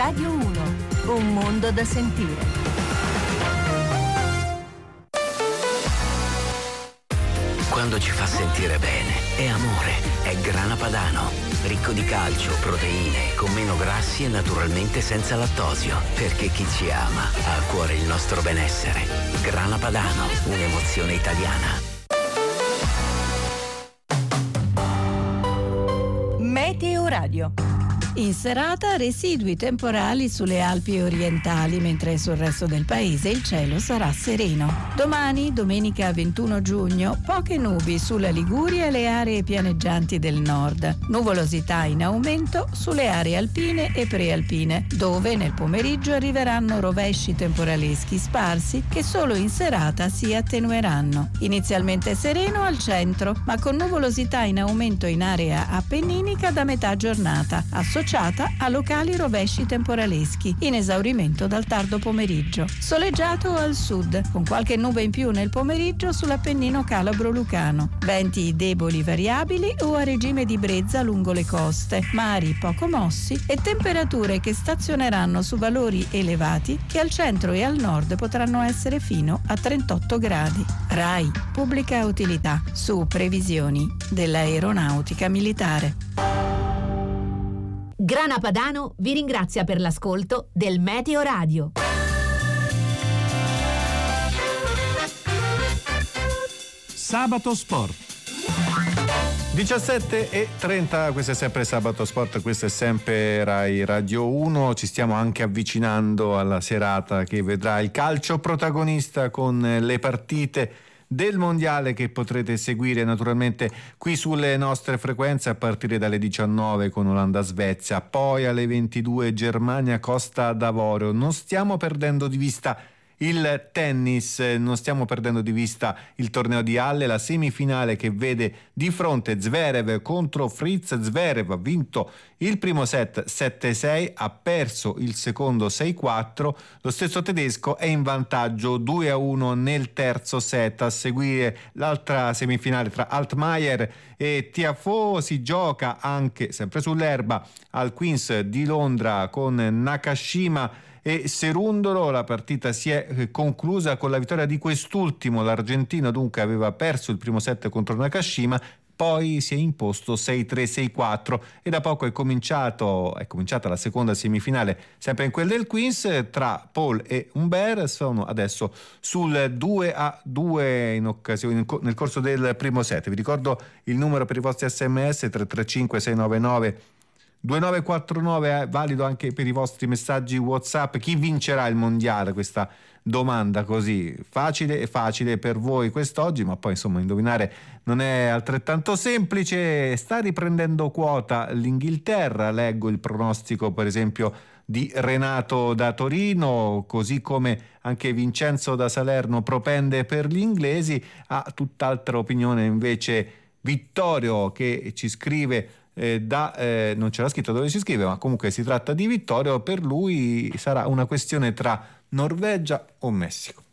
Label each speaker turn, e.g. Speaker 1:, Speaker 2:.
Speaker 1: Radio 1, un mondo da sentire.
Speaker 2: Quando ci fa sentire bene, è amore, è Grana Padano. Ricco di calcio, proteine, con meno grassi e naturalmente senza lattosio. Perché chi ci ama ha a cuore il nostro benessere. Grana Padano, un'emozione italiana.
Speaker 1: Meteo Radio.
Speaker 3: In serata residui temporali sulle Alpi orientali, mentre sul resto del paese il cielo sarà sereno. Domani, domenica 21 giugno, poche nubi sulla Liguria e le aree pianeggianti del nord. Nuvolosità in aumento sulle aree alpine e prealpine, dove nel pomeriggio arriveranno rovesci temporaleschi sparsi che solo in serata si attenueranno. Inizialmente sereno al centro, ma con nuvolosità in aumento in area appenninica da metà giornata, associata a locali rovesci temporaleschi, in esaurimento dal tardo pomeriggio. Soleggiato al sud, con qualche nube in più nel pomeriggio sull'Appennino calabro-lucano. Venti deboli variabili o a regime di brezza lungo le coste, mari poco mossi e temperature che stazioneranno su valori elevati che al centro e al nord potranno essere fino a 38 gradi. RAI, pubblica utilità, su previsioni dell'aeronautica militare.
Speaker 4: Grana Padano vi ringrazia per l'ascolto del Meteo Radio.
Speaker 5: Sabato Sport. 17:30, questo è sempre Sabato Sport, questo è sempre Rai Radio 1. Ci stiamo anche avvicinando alla serata che vedrà il calcio protagonista con le partite del mondiale che potrete seguire naturalmente qui sulle nostre frequenze a partire dalle 19 con Olanda-Svezia, poi alle 22 Germania-Costa d'Avorio. Non stiamo perdendo di vista il tennis, non stiamo perdendo di vista il torneo di Halle, la semifinale che vede di fronte Zverev contro Fritz. Zverev ha vinto il primo set 7-6, ha perso il secondo 6-4, lo stesso tedesco è in vantaggio 2-1 nel terzo set. A seguire l'altra semifinale tra Altmaier e Tiafoe, si gioca anche sempre sull'erba al Queen's di Londra con Nakashima e Serundolo. La partita si è conclusa con la vittoria di quest'ultimo. L'argentino dunque aveva perso il primo set contro Nakashima, poi si è imposto 6-3, 6-4 e da poco è cominciata la seconda semifinale sempre in quel del Queens tra Paul e Humbert. Sono adesso sul 2-2 nel corso del primo set. Vi ricordo il numero per i vostri sms 335 699 2949, valido anche per i vostri messaggi WhatsApp. Chi vincerà il mondiale? Questa domanda così facile per voi quest'oggi, ma poi insomma indovinare non è altrettanto semplice. Sta riprendendo quota l'Inghilterra, leggo il pronostico per esempio di Renato da Torino, così come anche Vincenzo da Salerno propende per gli inglesi. Ha tutt'altra opinione invece Vittorio, che ci scrive non c'era scritto dove si scrive, ma comunque si tratta di Vittorio. Per lui sarà una questione tra Norvegia o Messico.